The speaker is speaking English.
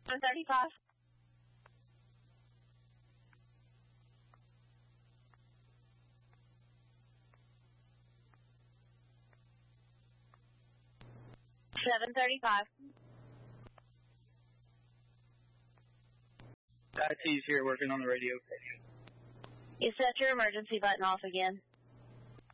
735. IT's here working on the radio. You set your emergency button off again.